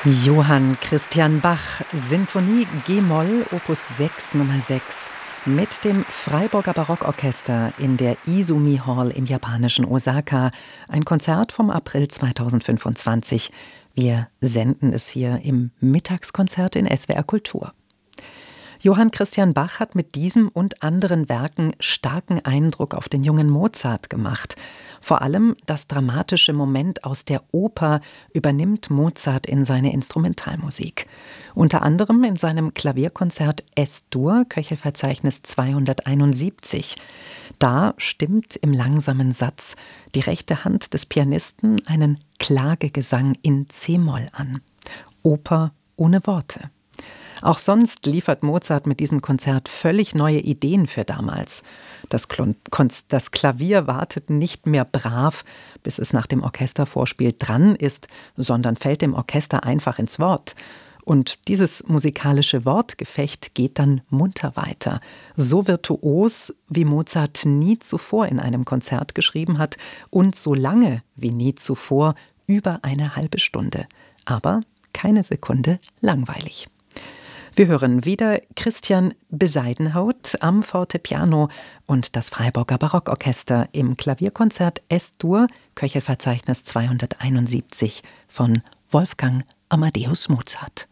Johann Christian Bach, Sinfonie G-Moll, Opus 6, Nummer 6, mit dem Freiburger Barockorchester in der Izumi Hall im japanischen Osaka. Ein Konzert vom April 2025. Wir senden es hier im Mittagskonzert in SWR Kultur. Johann Christian Bach hat mit diesem und anderen Werken starken Eindruck auf den jungen Mozart gemacht. Vor allem das dramatische Moment aus der Oper übernimmt Mozart in seine Instrumentalmusik. Unter anderem in seinem Klavierkonzert Es-Dur, Köchelverzeichnis 271. Da stimmt im langsamen Satz die rechte Hand des Pianisten einen Klagegesang in C-Moll an. Oper ohne Worte. Auch sonst liefert Mozart mit diesem Konzert völlig neue Ideen für damals. Das Klavier wartet nicht mehr brav, bis es nach dem Orchestervorspiel dran ist, sondern fällt dem Orchester einfach ins Wort. Und dieses musikalische Wortgefecht geht dann munter weiter. So virtuos, wie Mozart nie zuvor in einem Konzert geschrieben hat und so lange wie nie zuvor, über eine halbe Stunde. Aber keine Sekunde langweilig. Wir hören wieder Christian Besaidnhout am Fortepiano und das Freiburger Barockorchester im Klavierkonzert Es-Dur, Köchelverzeichnis 271 von Wolfgang Amadeus Mozart.